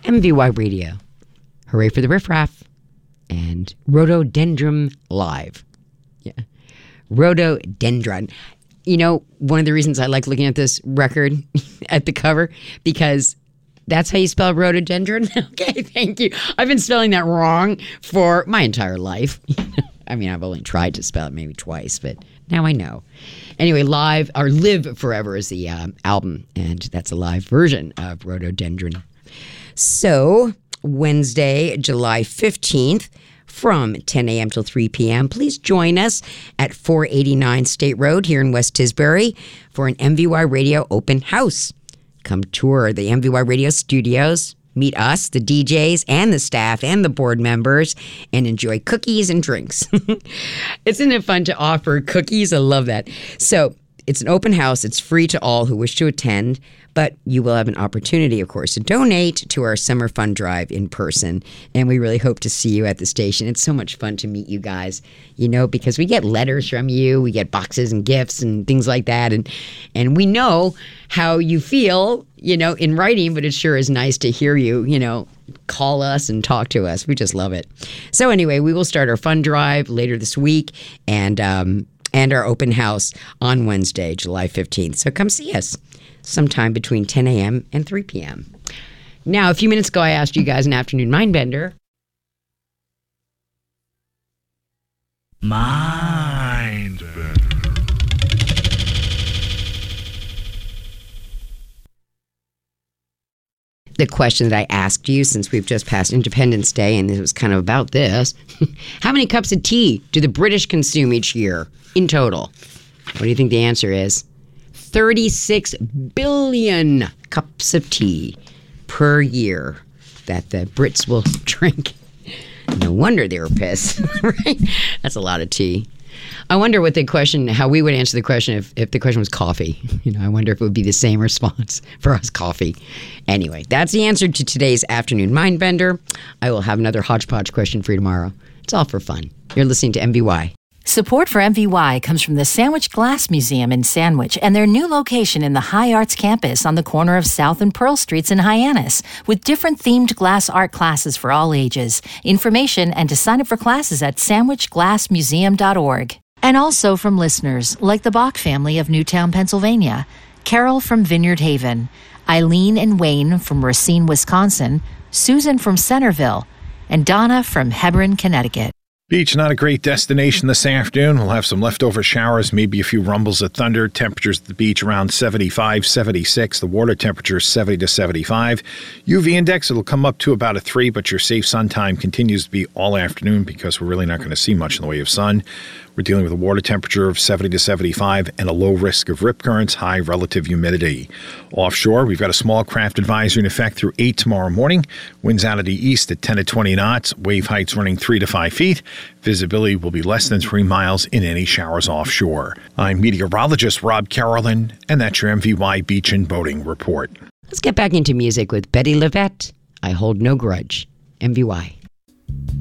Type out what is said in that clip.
MVY Radio. Hooray for the riffraff. And Rhododendron Live. Yeah. Rhododendron. You know, one of the reasons I like looking at this record at the cover, because that's how you spell rhododendron? Okay, thank you. I've been spelling that wrong for my entire life. I mean, I've only tried to spell it maybe twice, but now I know. Anyway, Live Forever is the album, and that's a live version of Rhododendron. So, Wednesday, July 15th, from 10 a.m. till 3 p.m. Please join us at 489 State Road here in West Tisbury for an MVY Radio open house. Come tour the MVY Radio studios, meet us, the DJs, and the staff, and the board members, and enjoy cookies and drinks. Isn't it fun to offer cookies? I love that. So it's an open house. It's free to all who wish to attend, but you will have an opportunity, of course, to donate to our summer fund drive in person. And we really hope to see you at the station. It's so much fun to meet you guys, you know, because we get letters from you, we get boxes and gifts and things like that. And we know how you feel, you know, in writing, but it sure is nice to hear you, you know, call us and talk to us. We just love it. So anyway, we will start our fund drive later this week and our open house on Wednesday, July 15th. So come see us sometime between 10 a.m. and 3 p.m. Now, a few minutes ago, I asked you guys an afternoon mind bender. Mind bender. The question that I asked you, since we've just passed Independence Day, and it was kind of about this, how many cups of tea do the British consume each year in total? What do you think the answer is? 36 billion cups of tea per year that the Brits will drink. No wonder they were pissed, right? That's a lot of tea. I wonder what the question, how we would answer the question if the question was coffee. You know, I wonder if it would be the same response for us, coffee. Anyway, that's the answer to today's afternoon mind bender. I will have another hodgepodge question for you tomorrow. It's all for fun. You're listening to MVY. Support for MVY comes from the Sandwich Glass Museum in Sandwich and their new location in the High Arts campus on the corner of South and Pearl Streets in Hyannis, with different themed glass art classes for all ages. Information and to sign up for classes at sandwichglassmuseum.org. And also from listeners like the Bach family of Newtown, Pennsylvania, Carol from Vineyard Haven, Eileen and Wayne from Racine, Wisconsin, Susan from Centerville, and Donna from Hebron, Connecticut. Beach, not a great destination this afternoon. We'll have some leftover showers, maybe a few rumbles of thunder. Temperatures at the beach around 75, 76. The water temperature 70 to 75. UV index, it'll come up to about a 3, but your safe sun time continues to be all afternoon because we're really not going to see much in the way of sun. We're dealing with a water temperature of 70 to 75 and a low risk of rip currents, high relative humidity. Offshore, we've got a small craft advisory in effect through 8 tomorrow morning. Winds out of the east at 10 to 20 knots. Wave heights running 3 to 5 feet. Visibility will be less than 3 miles in any showers offshore. I'm meteorologist Rob Carolyn, and that's your MVY Beach and Boating Report. Let's get back into music with Betty LaVette. I Hold No Grudge. MVY.